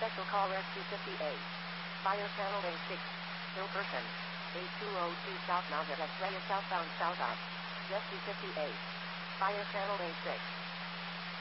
Special call SC58. Fire channel A6. Still person. 8202 South Mount at X-ray southbound south up. SC58. Fire channel A6.